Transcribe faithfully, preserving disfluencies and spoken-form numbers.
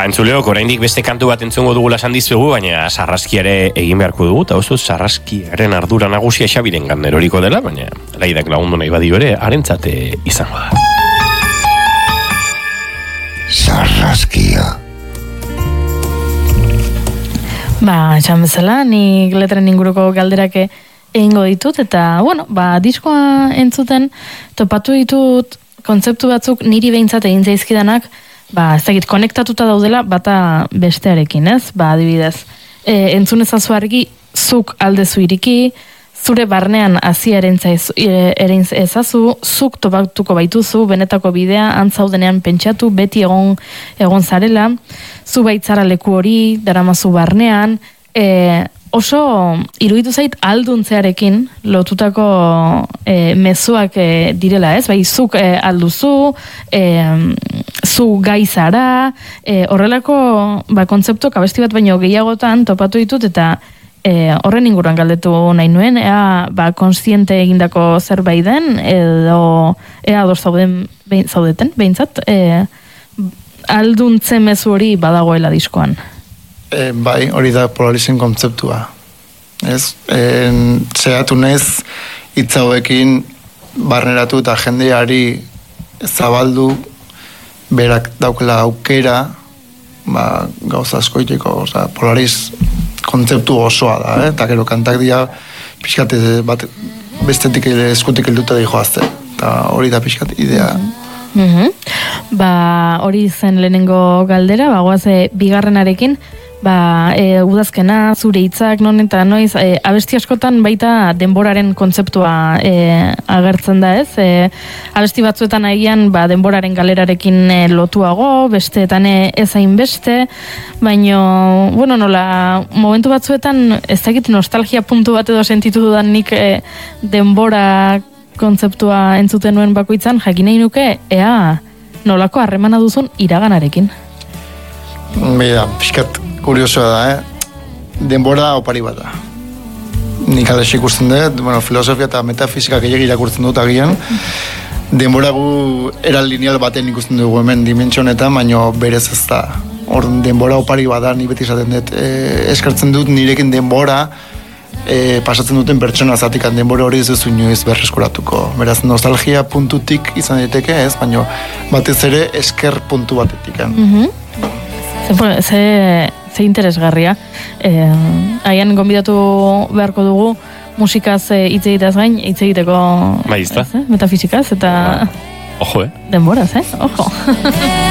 entzuleok, oraindik beste kantu bat entzungo dugula esan dizugu, baina sarraskiare egin beharko dugu, eta oso sarraskiaren ardura nagusia Xabiren gan eroriko dela, baina Laidak lagundu nahi badio ere, harentzate izango da. Sarraskia. Ba, esan bezala, nik letren inguruko galderak egingo ditut, eta, bueno, ba, diskoa entzuten, topatu ditut kontzeptu batzuk niri behintzat egin zaizkidanak, ba, ez dakit, konektatuta daudela bata bestearekin, ez? Ba, adibidez, e, entzun ezazu argi, zuk aldezu iriki, zure barnean hasia erein ezazu, zuk topatuko baituzu, benetako bidea, antzaudenean pentsatu, beti egon egon zarela, zu baitzara leku hori, daramazu barnean, e, oso iruditu zait alduntzearekin lotutako e, mezuak e, direla, ez? Bai, zuk e, alduzu, e, zu gaizara, e, horrelako ba, kontzeptu abesti bat baino gehiagotan topatu ditut, eta e, horren inguruan galdetu nahi nuen, ea ba, konstiente egindako zerbait den, edo ea ados zauden, behin, zaudeten, behintzat, e, alduntze mezu hori badagoela diskoan. E, bai, hori da Polarizen kontzeptua. Ez? E, zehatu nez, hitz hauekin barneratu eta jendeari zabaldu, berak daukela aukera, ba, gauza askoiteko, oza, Polariz kontzeptu osoa da, eh? Eta gero kantak dira, pixkat bat, bestetik eskutik helduta da joazte. Eta hori da pixkat idea. Mm-hmm. Ba, hori zen lehenengo galdera, ba, goaz, bigarrenarekin, ba, e, udazkena, zure hitzak, non eta noiz, e, abesti askotan baita denboraren kontzeptua e, agertzen da, ez? E, abesti batzuetan agian ba, denboraren galerarekin e, lotuago, besteetan e, ezain beste, baino, bueno, nola, momentu batzuetan ez dakit nostalgia puntu bat edo sentitu dudan nik e, denbora kontzeptua entzuten nuen bakoitzan, jakin nahi nuke, ea nolako harremana duzun iraganarekin. Bida, pixkat kuriosoa da, eh? Denbora opari bat da. Nik alex ikusten dut, bueno, filosofia eta metafizika gehiagir irakurtzen dut agian. Denbora gu era lineal baten ikusten dugu hemen dimentsio honetan, baino berez ez da. Hor denbora opari bat da, ni beti esaten dut. E, eskartzen dut nirekin denbora, e, pasatzen duten pertsona zatikan denbora hori ez duzu inoiz berreskuratuko. Beraz, nostalgia puntutik izan daiteke ez, baino batez ere esker puntu batetik. Mm-hmm. Ze, ze, ze interesgarria. Eh, Haian gonbidatu beharko dugu musikaz hitz egiteaz gain, hitz egiteko Maizta. eh? Metafisikaz eta Ojo, eh? denboraz, eh? Ojo.